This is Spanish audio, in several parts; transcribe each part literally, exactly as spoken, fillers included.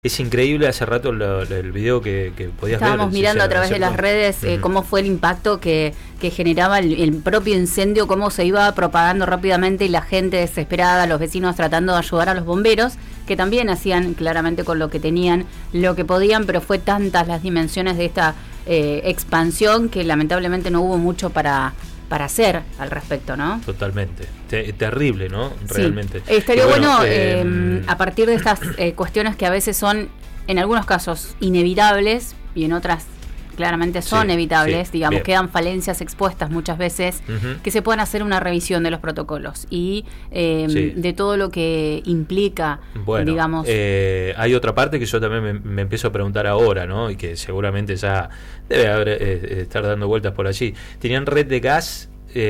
Es increíble, hace rato lo, lo, el video que, que podías ver. Estábamos mirando a través de las redes eh, uh-huh. cómo fue el impacto que, que generaba el, el propio incendio, cómo se iba propagando rápidamente y la gente desesperada, los vecinos tratando de ayudar a los bomberos, que también hacían claramente con lo que tenían, lo que podían, pero fue tantas las dimensiones de esta eh, expansión que lamentablemente no hubo mucho para... para hacer al respecto, ¿no? Totalmente. Te, terrible, ¿no? Realmente. Sí. Estaría bueno, bueno eh, eh, a partir de estas eh, cuestiones que a veces son, en algunos casos, inevitables y en otras claramente son sí, evitables, sí, digamos, bien. Quedan falencias expuestas muchas veces, uh-huh. que se puedan hacer una revisión de los protocolos y eh, sí. de todo lo que implica, bueno, digamos... Eh, hay otra parte que yo también me, me empiezo a preguntar ahora, ¿no? Y que seguramente ya debe haber, eh, estar dando vueltas por allí. ¿Tenían red de gas?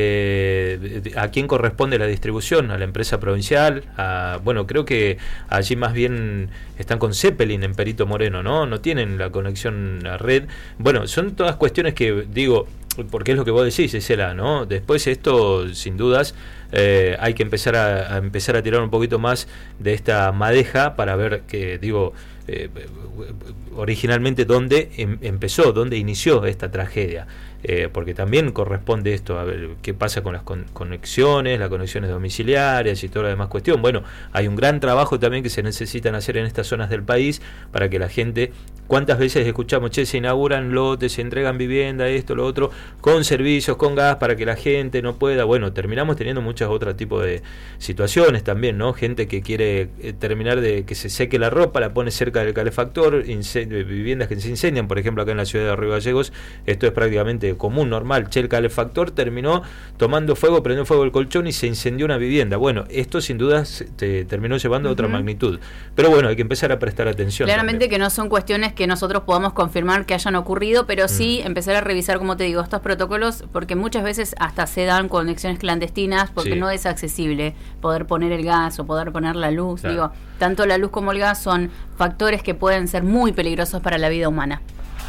Eh, ¿A quién corresponde la distribución? ¿A la empresa provincial? A, bueno, creo que allí más bien están con Zeppelin en Perito Moreno, ¿no? No tienen la conexión a red. Bueno, son todas cuestiones que, digo, porque es lo que vos decís, Gisela, ¿no? Después esto, sin dudas, eh, hay que empezar a, a empezar a tirar un poquito más de esta madeja para ver que, digo, eh, originalmente dónde em, empezó, dónde inició esta tragedia. Eh, porque también corresponde esto, a ver qué pasa con las con, conexiones, las conexiones domiciliarias y toda la demás cuestión. Bueno, hay un gran trabajo también que se necesitan hacer en estas zonas del país para que la gente, ¿cuántas veces escuchamos, che, se inauguran lotes, se entregan vivienda, esto, lo otro, con servicios, con gas, para que la gente no pueda? Bueno, terminamos teniendo muchos otros tipos de situaciones también, ¿no? Gente que quiere eh, terminar de que se seque la ropa, la pone cerca del calefactor, incend- viviendas que se incendian, por ejemplo, acá en la ciudad de Río Gallegos, esto es prácticamente común, normal. Che, el calefactor terminó tomando fuego, prendió fuego el colchón y se incendió una vivienda. Bueno, esto sin duda te terminó llevando a otra uh-huh. magnitud. Pero bueno, hay que empezar a prestar atención. Claramente también. Que no son cuestiones que nosotros podamos confirmar que hayan ocurrido, pero sí mm. empezar a revisar, como te digo, estos protocolos, porque muchas veces hasta se dan conexiones clandestinas, porque sí. no es accesible poder poner el gas o poder poner la luz. Claro. Digo, tanto la luz como el gas son factores que pueden ser muy peligrosos para la vida humana.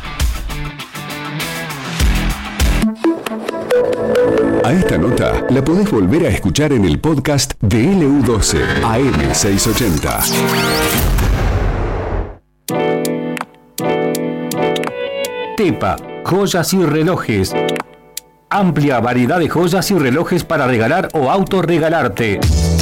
A esta nota la podés volver a escuchar en el podcast de L U doce A M seiscientos ochenta. Tepa, joyas y relojes. Amplia variedad de joyas y relojes para regalar o autorregalarte.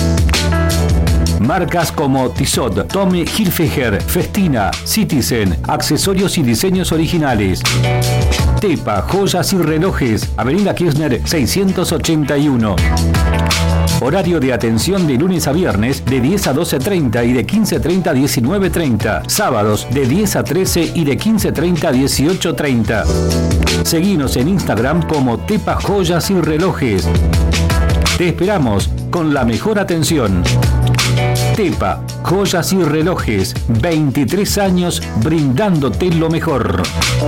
Marcas como Tissot, Tommy Hilfiger, Festina, Citizen, accesorios y diseños originales. Tepa, joyas y relojes, Avenida Kirchner seiscientos ochenta y uno. Horario de atención de lunes a viernes de diez a doce treinta y de quince treinta a diecinueve treinta. Sábados de diez a trece y de quince treinta a dieciocho treinta. Seguinos en Instagram como Tepa Joyas y Relojes. Te esperamos con la mejor atención. Tepa, joyas y relojes, veintitrés años brindándote lo mejor.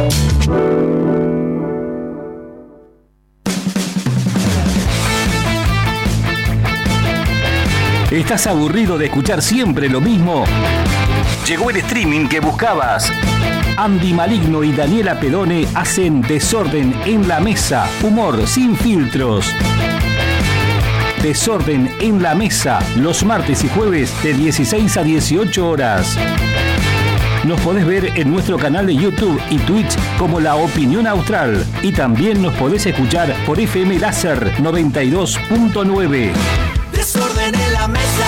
¿Estás aburrido de escuchar siempre lo mismo? Llegó el streaming que buscabas. Andy Maligno y Daniela Pedone hacen Desorden en la Mesa, humor sin filtros. Desorden en la Mesa, los martes y jueves de dieciséis a dieciocho horas. Nos podés ver en nuestro canal de YouTube y Twitch como La Opinión Austral. Y también nos podés escuchar por F M Láser noventa y dos punto nueve. Desorden en la Mesa.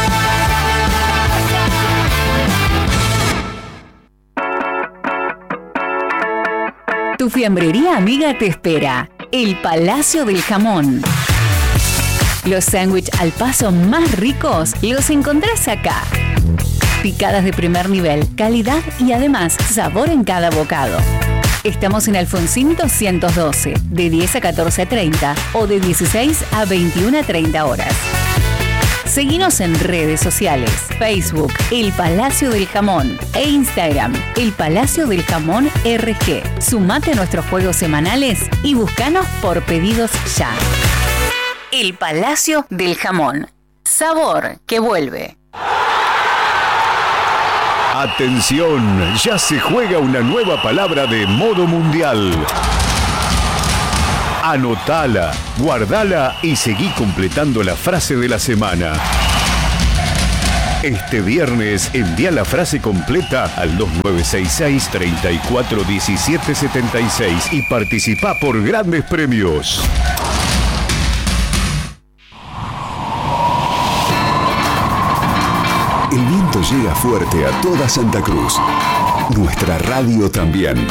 Tu fiambrería amiga te espera. El Palacio del Jamón. Los sándwiches al paso más ricos los encontrás acá. Picadas de primer nivel, calidad y además sabor en cada bocado. Estamos en Alfonsín doscientos doce, de diez a catorce treinta o de dieciséis a veintiuna treinta horas. Seguinos en redes sociales, Facebook, El Palacio del Jamón e Instagram, El Palacio del Jamón R G. Sumate a nuestros juegos semanales y búscanos por pedidos ya. El Palacio del Jamón. Sabor que vuelve. Atención, ya se juega una nueva palabra de modo mundial. Anotala, guardala y seguí completando la frase de la semana. Este viernes envía la frase completa al dos nueve seis seis, tres cuatro uno siete siete seis y participa por grandes premios. El viento llega fuerte a toda Santa Cruz. Nuestra radio también.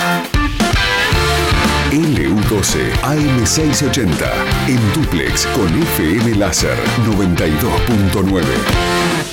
L U doce A M seiscientos ochenta en dúplex con F M Láser noventa y dos punto nueve.